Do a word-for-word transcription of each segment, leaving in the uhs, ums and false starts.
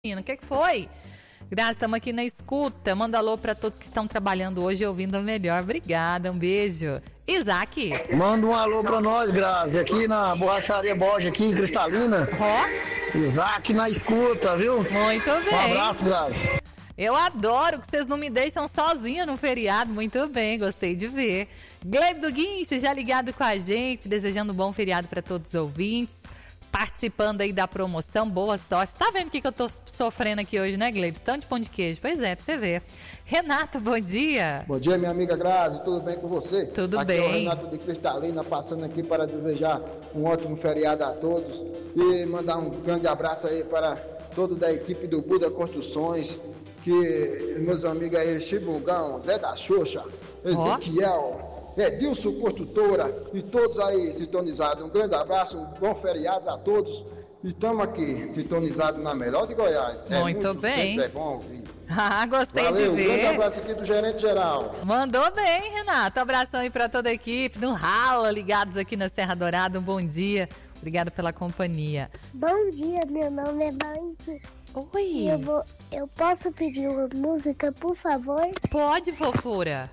O que, que foi? Grazi, estamos aqui na escuta. Manda alô para todos que estão trabalhando hoje e ouvindo a melhor. Obrigada, um beijo. Isaac. Manda um alô para nós, Grazi, aqui na Borracharia Borges, aqui em Cristalina. Ó. Isaac na escuta, viu? Muito bem. Um abraço, Grazi. Eu adoro que vocês não me deixam sozinha no feriado. Muito bem, gostei de ver. Glebe do Guincho, já ligado com a gente, desejando um bom feriado para todos os ouvintes. Participando aí da promoção, boa sorte. Tá vendo o que, que eu tô sofrendo aqui hoje, né, Glebe? Tanto de pão de queijo. Pois é, pra você ver. Renato, bom dia. Bom dia, minha amiga Grazi, tudo bem com você? Tudo aqui bem. Aqui é o Renato de Cristalina, passando aqui para desejar um ótimo feriado a todos e mandar um grande abraço aí para toda da equipe do Buda Construções, que meus amigos aí, Chibugão, Zé da Xuxa, Ezequiel... Oh. Edilson Construtora e todos aí sintonizados. Um grande abraço, um bom feriado a todos. E estamos aqui, sintonizados na melhor de Goiás. Muito, é muito bem. É bom ouvir. Ah, gostei Valeu, de ver. Um grande abraço aqui do gerente geral. Mandou bem, Renato. Abração aí para toda a equipe do Rala, ligados aqui na Serra Dourada. Um bom dia. Obrigada pela companhia. Bom dia, meu nome é Valentina. Oi. Eu, vou, eu posso pedir uma música, por favor? Pode, fofura.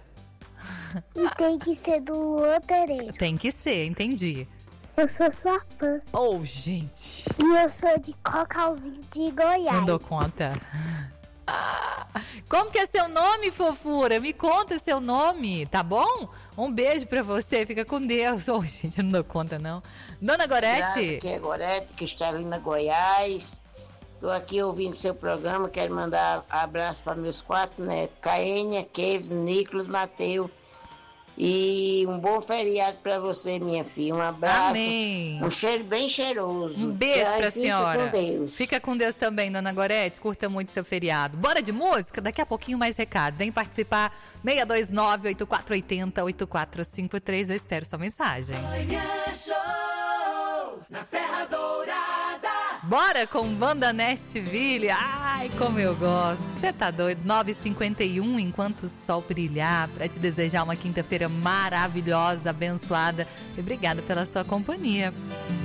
E tem que ser do Luan Pereira. Tem que ser, entendi. Eu sou sua fã. Oh, gente. E eu sou de Cocalzinho de Goiás. Não dou conta. Ah, como que é seu nome, fofura? Me conta seu nome, tá bom? Um beijo pra você, fica com Deus. Oh, gente, eu não dou conta, não. Dona Gorete? Aqui é Gorete, Cristalina, Goiás. Tô aqui ouvindo seu programa, quero mandar abraço para meus quatro netos, Caênia, Keves, Nicolas, Mateus. E um bom feriado para você, minha filha. Um abraço. Amém. Um cheiro bem cheiroso. Um beijo Ai, pra fica senhora. Com Deus. Fica com Deus também, Dona Gorete. Curta muito seu feriado. Bora de música? Daqui a pouquinho mais recado. Vem participar. seis dois nove, oito quatro oito zero, oito quatro cinco três. Eu espero sua mensagem. Manhã Show na Serra Dourada. Bora com Banda Nashville. Ai, como eu gosto. Você tá doido? nove e cinquenta e um, enquanto o sol brilhar, pra te desejar uma quinta-feira maravilhosa, abençoada. E obrigada pela sua companhia.